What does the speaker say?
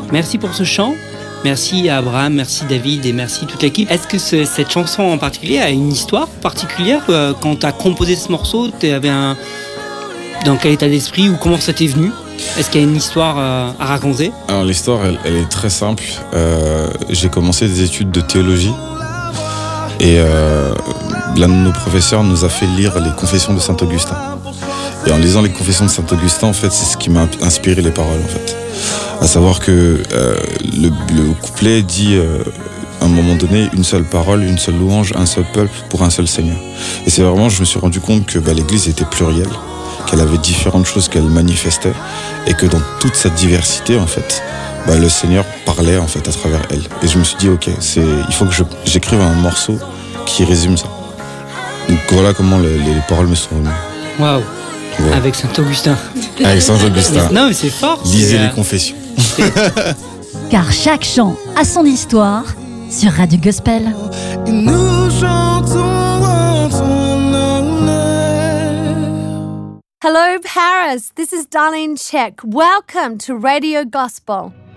Merci pour ce chant. Merci à Abraham, merci David et merci toute l'équipe. Est-ce que cette chanson en particulier a une histoire particulière? Quand tu as composé ce morceau, dans quel état d'esprit ou comment ça t'est venu? Est-ce qu'il y a une histoire à raconter? Alors l'histoire, elle est très simple. J'ai commencé des études de théologie et l'un de nos professeurs nous a fait lire les Confessions de Saint-Augustin. Et en lisant les Confessions de Saint-Augustin, en fait, c'est ce qui m'a inspiré les paroles, en fait. À savoir que le couplet dit à un moment donné une seule parole, une seule louange, un seul peuple pour un seul Seigneur. Et c'est vraiment, je me suis rendu compte que l'Église était plurielle, qu'elle avait différentes choses qu'elle manifestait et que dans toute cette diversité, en fait, le Seigneur parlait en fait à travers elle. Et je me suis dit, ok, il faut que j'écrive un morceau qui résume ça. Donc voilà comment les paroles me sont venues. Waouh. Ouais. Avec Saint-Augustin. Avec Saint-Augustin. Non, mais c'est fort. Lisez les Confessions. Car chaque chant a son histoire sur Radio Gospel. Nous chantons ton honneur. Hello, Paris. This is Darlene Check. Welcome to Radio Gospel.